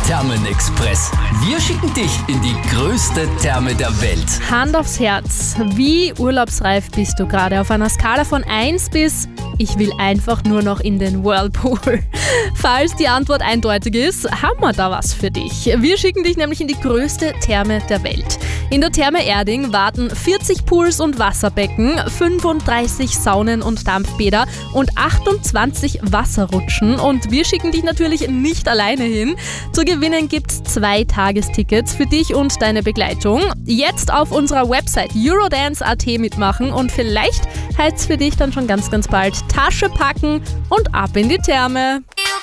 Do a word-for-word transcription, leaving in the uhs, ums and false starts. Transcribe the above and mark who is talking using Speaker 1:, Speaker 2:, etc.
Speaker 1: Thermenexpress. Wir schicken dich in die größte Therme der Welt.
Speaker 2: Hand aufs Herz, wie urlaubsreif bist du gerade auf einer Skala von eins bis ich will einfach nur noch in den Whirlpool? Falls die Antwort eindeutig ist, haben wir da was für dich. Wir schicken dich nämlich in die größte Therme der Welt. In der Therme Erding warten vierzig Pools und Wasserbecken, fünfunddreißig Saunen und Dampfbäder und achtundzwanzig Wasserrutschen. Und wir schicken dich natürlich nicht alleine hin. Zu gewinnen gibt's zwei Tagestickets für dich und deine Begleitung. Jetzt auf unserer Website eurodance punkt at mitmachen und vielleicht heißt's für dich dann schon ganz, ganz bald Tasche packen und ab in die Therme.